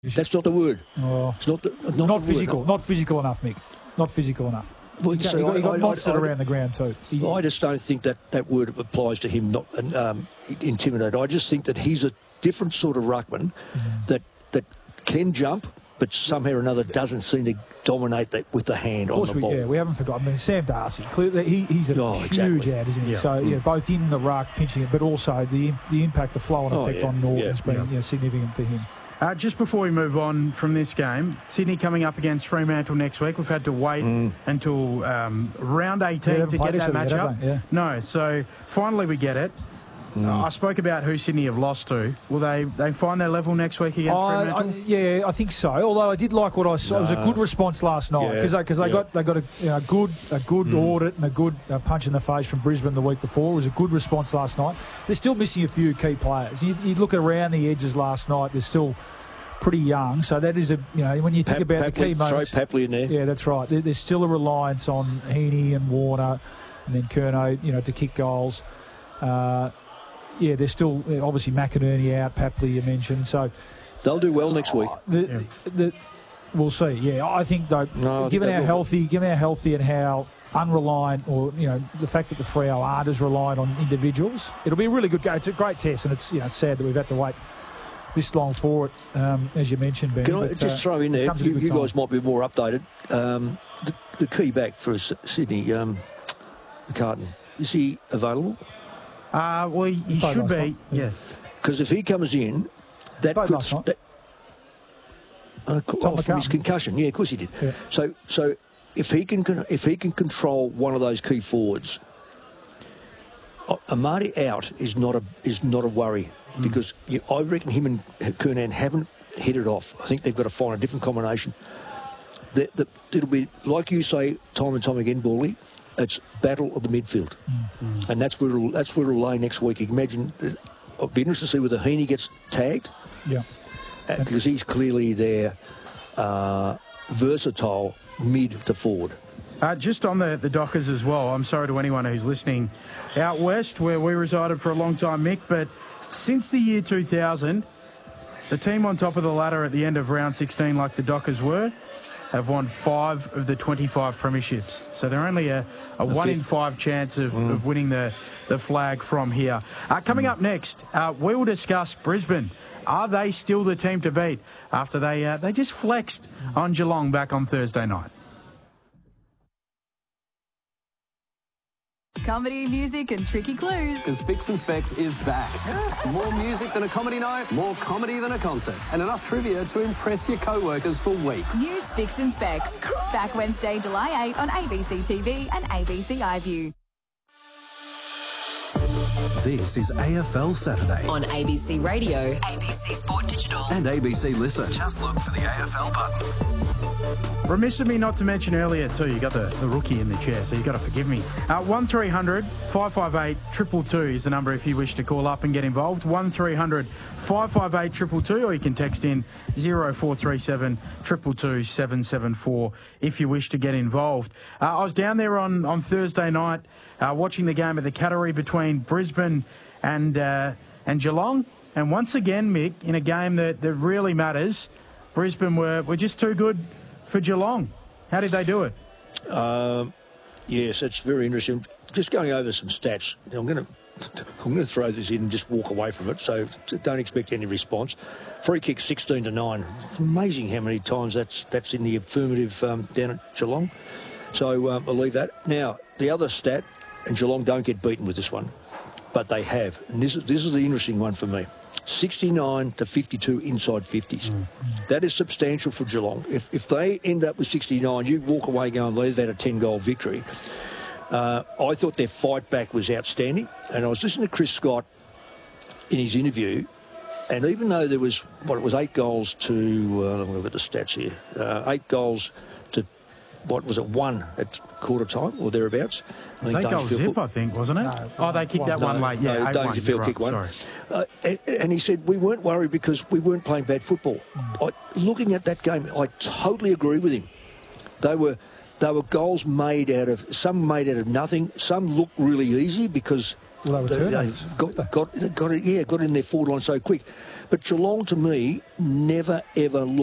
That's not the word. Oh, it's not not the physical. word. Not physical enough, Mick. Not physical enough. Well, he got monstered around the ground too. I just don't think that word applies to him, not intimidate. I just think that he's a different sort of ruckman that can jump, but somehow or another doesn't seem to dominate that with the hand on the ball. Yeah, we haven't forgotten. I mean, Sam Darcy, clearly he's a huge ad, isn't he? Yeah. So, both in the ruck, pinching it, but also the impact, the flow and effect on Norton's been significant for him. Just before we move on from this game, Sydney coming up against Fremantle next week. We've had to wait until round 18 to get that matchup. No, so finally we get it. I spoke about who Sydney have lost to. Will they find their level next week against Fremantle? I think so. Although I did like what I saw. It was a good response last night because they got a good audit and a good punch in the face from Brisbane the week before. It was a good response last night. They're still missing a few key players. You look around the edges last night. They're still pretty young, so that is when you think about the key moments. Throw Papley in there. Yeah, that's right. There's still a reliance on Heaney and Warner, and then Curnow, to kick goals. There's still obviously McInerney out, Papley you mentioned, so they'll do well next week. We'll see. Yeah, I think though, given how healthy and how unreliant, or the fact that the Freo aren't as reliant on individuals, it'll be a really good game. It's a great test, and it's sad that we've had to wait this long for it, as you mentioned, Ben. Can I just throw in there? You guys might be more updated. The key back for Sydney, McCartan, is he available? Well, he should be, Because if he comes in, that could... from his concussion, of course he did. Yeah. So if he can control one of those key forwards, Amadi out is not a worry because I reckon him and Kernan haven't hit it off. I think they've got to find a different combination. It'll be like you say time and time again, Bally. It's battle of the midfield, and that's where it'll lay next week. You can imagine. It'll be interesting to see whether Heaney gets tagged. Yeah, because he's clearly their versatile mid to forward. Just on the Dockers as well. I'm sorry to anyone who's listening out west, where we resided for a long time, Mick. But since the year 2000, the team on top of the ladder at the end of round 16, like the Dockers were, have won 5 of the 25 premierships. So they're only a 1 in 5 chance of winning the flag from here. Coming up next, we will discuss Brisbane. Are they still the team to beat after they just flexed on Geelong back on Thursday night? Comedy, music and tricky clues. Because Spicks and Specs is back. More music than a comedy night, more comedy than a concert, and enough trivia to impress your co-workers for weeks. New Spicks and Specs. Back Wednesday, July 8 on ABC TV and ABC iView. This is AFL Saturday on ABC Radio, ABC Sport Digital and ABC Listen. Just look for the AFL button. Remiss of me not to mention earlier too, you got the rookie in the chair, so you got to forgive me. 1300 558 222 is the number if you wish to call up and get involved. 1300 558 222, or you can text in 0437 222 774 if you wish to get involved. I was down there on Thursday night watching the game at the Cattery between Brisbane and Geelong, and once again, Mick, in a game that really matters, Brisbane were just too good for Geelong. How did they do it? Yes, it's very interesting. Just going over some stats. I'm going to throw this in and just walk away from it, so don't expect any response. Free kick 16-9. It's amazing how many times that's in the affirmative down at Geelong. So I'll leave that. Now, the other stat, and Geelong don't get beaten with this one, but they have. And this is the interesting one for me. 69 to 52 inside 50s. That is substantial for Geelong. If they end up with 69, you walk away going, they've had a 10-goal victory. I thought their fight back was outstanding. And I was listening to Chris Scott in his interview, and even though there was, it was 8 goals to, I'm going to get the stats here, 8 goals to, 1 at quarter time or thereabouts. They goal zip, I think, wasn't it? No, they kicked that one late. Yeah, no, Dangerfield kicked one. And he said, we weren't worried because we weren't playing bad football. Looking at that game, I totally agree with him. They were they were goals made out of nothing. Some looked really easy because well, they were turnovers. got it in their forward line so quick. But Geelong, to me, never ever looked